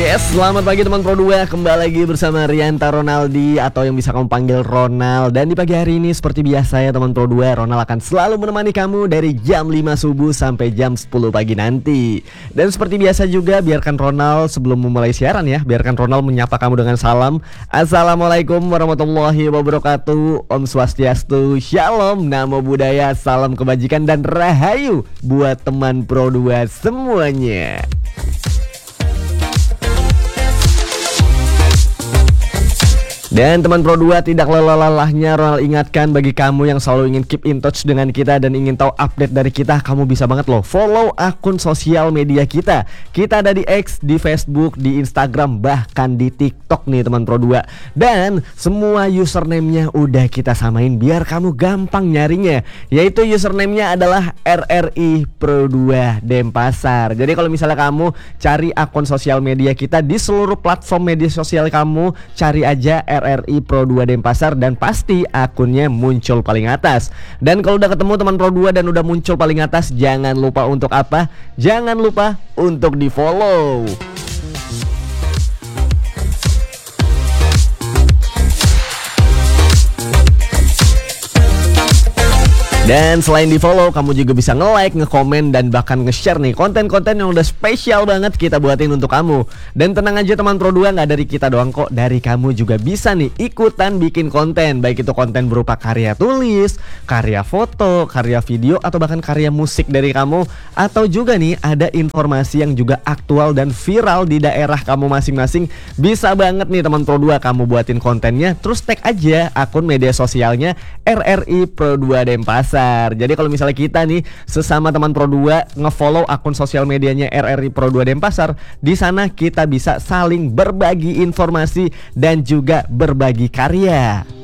Yes, selamat pagi teman Pro 2. Kembali lagi bersama Rianta Ronaldi atau yang bisa kamu panggil Ronald. Dan di pagi hari ini seperti biasa ya teman Pro 2, Ronald akan selalu menemani kamu dari jam 5 subuh sampai jam 10 pagi nanti. Dan seperti biasa juga biarkan Ronald sebelum memulai siaran ya, biarkan Ronald menyapa kamu dengan salam. Assalamualaikum warahmatullahi wabarakatuh. Om Swastiastu, Shalom, Namo Buddhaya, salam kebajikan dan rahayu buat teman Pro 2 semuanya. Dan teman Pro 2, tidak lelah-lelahnya Ronald ingatkan bagi kamu yang selalu ingin keep in touch dengan kita dan ingin tahu update dari kita, kamu bisa banget loh follow akun sosial media kita. Kita ada di X, di Facebook, di Instagram, bahkan di TikTok nih teman Pro 2. Dan semua username-nya udah kita samain biar kamu gampang nyarinya. Yaitu username-nya adalah RRI Pro 2 Denpasar. Jadi kalau misalnya kamu cari akun sosial media kita di seluruh platform media sosial kamu, cari aja RRI Pro 2 Denpasar dan pasti akunnya muncul paling atas. Dan kalau udah ketemu teman Pro 2 dan udah muncul paling atas, jangan lupa untuk apa? Jangan lupa untuk di follow. Dan selain di follow, kamu juga bisa nge-like, nge-komen, dan bahkan nge-share nih konten-konten yang udah spesial banget kita buatin untuk kamu. Dan tenang aja teman Pro 2, gak dari kita doang kok, dari kamu juga bisa nih ikutan bikin konten. Baik itu konten berupa karya tulis, karya foto, karya video, atau bahkan karya musik dari kamu. Atau juga nih ada informasi yang juga aktual dan viral di daerah kamu masing-masing. Bisa banget nih teman Pro 2, kamu buatin kontennya, terus tag aja akun media sosialnya RRI Pro 2 Denpasar. Jadi kalau misalnya kita nih sesama teman Pro 2 ngefollow akun sosial medianya RRI Pro 2 Denpasar, di sana kita bisa saling berbagi informasi dan juga berbagi karya.